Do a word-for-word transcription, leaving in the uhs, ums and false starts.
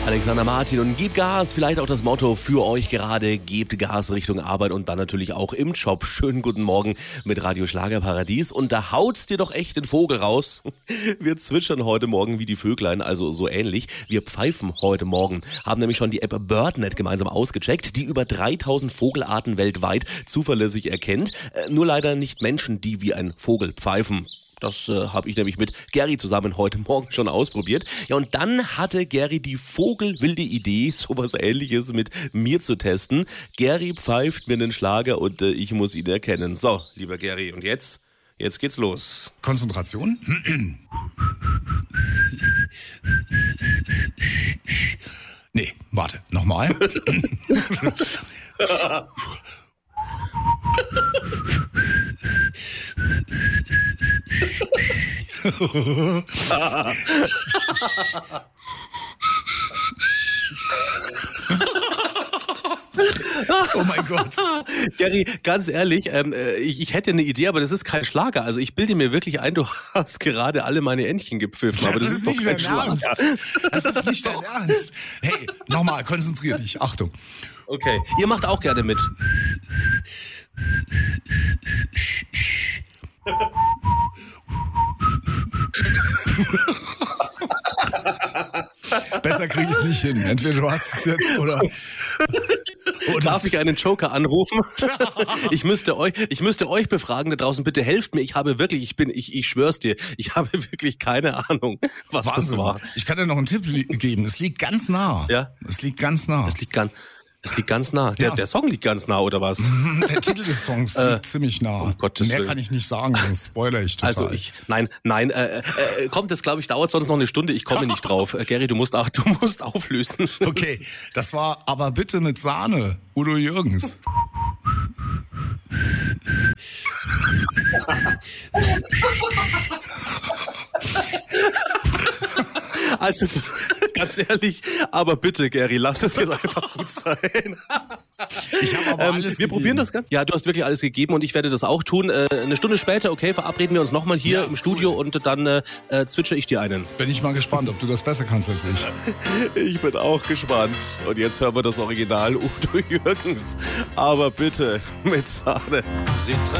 Alexander Martin und Gib Gas, vielleicht auch das Motto für euch gerade, gebt Gas Richtung Arbeit und dann natürlich auch im Job. Schönen guten Morgen mit Radio Schlagerparadies und da haut's dir doch echt den Vogel raus. Wir zwitschern heute Morgen wie die Vöglein, also so ähnlich. Wir pfeifen heute Morgen, haben nämlich schon die App BirdNet gemeinsam ausgecheckt, die über dreitausend Vogelarten weltweit zuverlässig erkennt. Äh, nur leider nicht Menschen, die wie ein Vogel pfeifen. Das äh, habe ich nämlich mit Gary zusammen heute Morgen schon ausprobiert. Ja, und dann hatte Gary die vogelwilde Idee, sowas Ähnliches mit mir zu testen. Gary pfeift mir einen Schlager und äh, ich muss ihn erkennen. So, lieber Gary, und jetzt? Jetzt geht's los. Konzentration. Nee, warte, nochmal. Oh mein Gott. Gary, ganz ehrlich, ähm, ich, ich hätte eine Idee, aber das ist kein Schlager. Also ich bilde mir wirklich ein, du hast gerade alle meine Entchen gepfiffen, Das aber das ist ist, doch nicht kein dein Schlager. Ernst. Das ist nicht dein Ernst. Hey, nochmal, konzentrier dich. Achtung. Okay, ihr macht auch gerne mit. Besser krieg ich es nicht hin. Entweder du hast es jetzt oder... oder Darf ich einen Joker anrufen? Ich müsste euch, ich müsste euch befragen da draußen. Bitte helft mir. Ich habe wirklich, ich bin, ich, ich schwör's dir, ich habe wirklich keine Ahnung, was Wahnsinn. das war. Ich kann dir noch einen Tipp geben. Es liegt ganz nah. Ja? Es liegt ganz nah. Es liegt ganz, es liegt ganz nah. Der, Ja. der Song liegt ganz nah, oder was? Der Titel des Songs liegt ziemlich nah. um Gottes Mehr Willen. kann ich nicht sagen, sonst spoiler ich total. Also ich, nein, nein, äh, äh, kommt, das glaube ich dauert sonst noch eine Stunde. Ich komme nicht drauf. Äh, Gary, du musst, auch, du musst auflösen. Okay, das war Aber bitte mit Sahne, Udo Jürgens. Also ganz ehrlich, aber bitte, Gary, lass es jetzt einfach gut sein. Ich habe aber Ähm, alles wir gegeben. probieren das Ganze. Ja, du hast wirklich alles gegeben und ich werde das auch tun. Äh, eine Stunde später, okay, verabreden wir uns nochmal hier Ja, im Studio cool. und dann äh, äh, zwitscher ich dir einen. Bin ich mal gespannt, ob du das besser kannst als ich. Ich bin auch gespannt. Und jetzt hören wir das Original Udo Jürgens. Aber bitte mit Sahne.